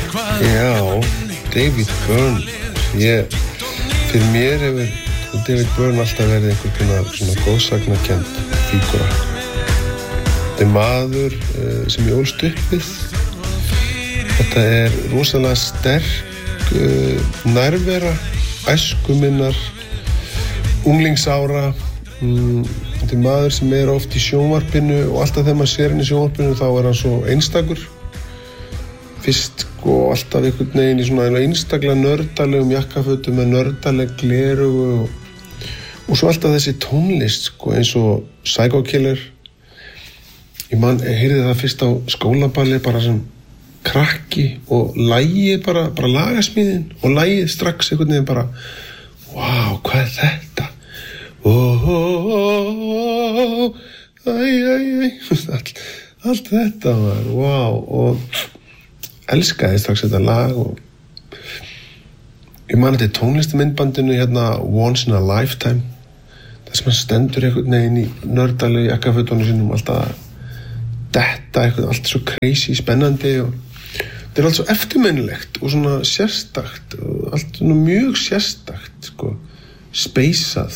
Já, David Byrne. Fyrir mér hefur David Byrne alltaf verið einhver svona góðsagnakennd fígúra. Þetta maður sem ég ólst upp við. Þetta rosalega sterk nærvera æsku minnar, unglingsára. Þetta maður sem oft í sjónvarpinu og alltaf þegar maður sér hann í sjónvarpinu þá hann svo einstakur. Fyrst alltaf einhvern veginn í svona einstaklega nördalegum jakkafötum með nördaleg glerugu og svo alltaf þessi tónlist eins og Psycho Killer. Ég heyrði það fyrst á skólaballi bara sem krakki og lagið bara lagasmíðin og lagið strax einhvern veginn bara wow, hvað þetta? Allt þetta var wow og elskaði strax þetta lag og ég man þetta tónlistamindbandinu Once in a Lifetime þar sem hann stendur einhvern veginn í nördalegu jakkafötunum sínum alltaf detta eitthvað allt svo crazy, spennandi og þetta allt svo eftirminnilegt og svona sérstakt og allt svona mjög sérstakt speysað.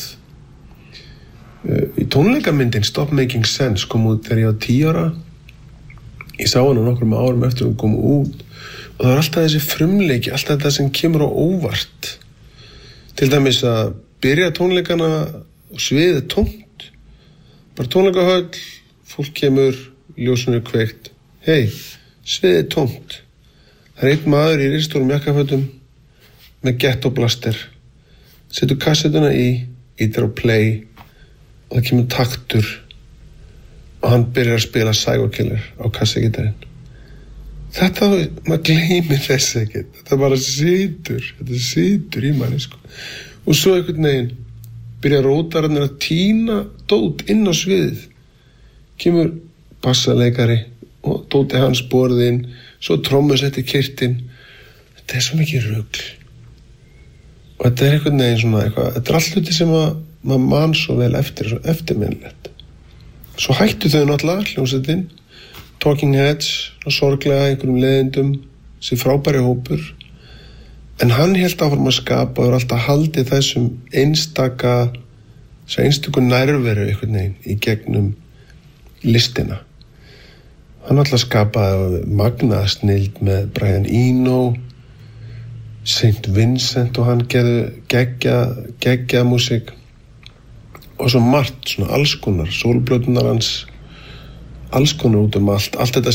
Í tónleikamyndin Stop Making Sense kom út þegar ég var 10 ára. Ég sá hana nokkrum árum eftir hún kom út og það var alltaf þessi frumleiki, alltaf þetta sem kemur á óvart. Til dæmis að byrja tónleikana og sviðið tómt. Bara tónleikahöll, fólk kemur, ljósinu kveikt. Hey, sviðið tómt. Það einn maður í ristórum jakkafötum með gettoblaster. Setur kassetuna ítir á play og það kemur taktur og hann byrjar að spila Psycho Killer á kassagitarinn. Þetta, maður gleymir þess ekkert. Þetta bara situr í manni, Og svo einhvern veginn byrja rótararnir að tína dót inn á sviðið. Kemur bassaleikari og dóti hans borðinn, svo trommusetti kyrtinn. Þetta svo mikið rugl. Og þetta einhvern veginn svona eitthvað, þetta allt hluti sem maður man svo vel eftir, svo eftirminnilegt. Svo hættu þau náttúrulega hljómsveitin, Talking Heads og sorglega einhverjum leiðindum, þessi frábæri hópur. En hann hélt áfram að skapa og alltaf haldið þessum einstöku nærveru einhvern veginn í gegnum listina. Hann alltaf skapaði magnaða snilld með Brian Eno, St. Vincent og hann gerði geggja músík. Og svo margt, svona alls konar, sólblötunar hans, alls konar út allt þetta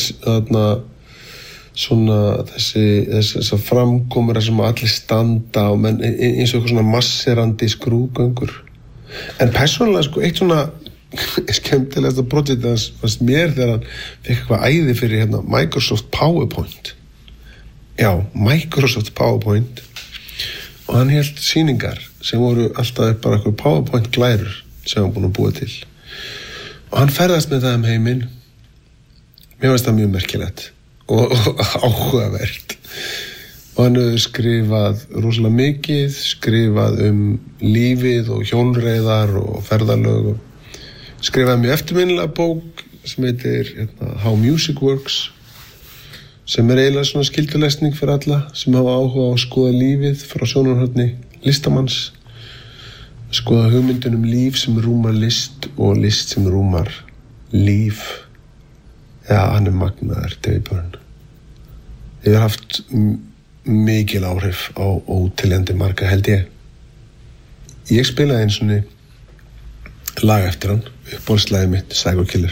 svona þessar framkomur sem allir standa og menn, eins og eitthvað svona masserandi skrúðgöngur. En persónulega eitt svona skemmtilegasta projekt hans fannst mér þegar hann fekk eitthvað æði fyrir Microsoft PowerPoint. Já, Microsoft PowerPoint og hann hélt sýningar sem voru alltaf bara eitthvað PowerPoint glærur sem hann búin að búa til og hann ferðast með það heiminn. Mér finnst það mjög merkilegt og áhugavert og hann hefur skrifað rosalega mikið, skrifað lífið og hjólreiðar og ferðalög og skrifaði mjög eftirminnilega bók sem heitir How Music Works sem eiginlega svona skyldulesning fyrir alla sem hafa áhuga á að skoða lífið frá sjónarhorni listamanns, skoða hugmyndin líf sem rúmar list og list sem rúmar líf. Já, hann magnaður, David Byrne. Ég har haft mikil áhrif á óteljandi marga, held ég. Ég spilaði einu svona lag eftir hann, uppáhaldslagið mitt, Psycho Killer.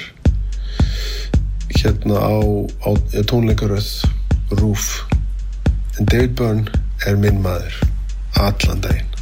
Á tónleikaröð RÚV. En David Byrne minn maður allan daginn.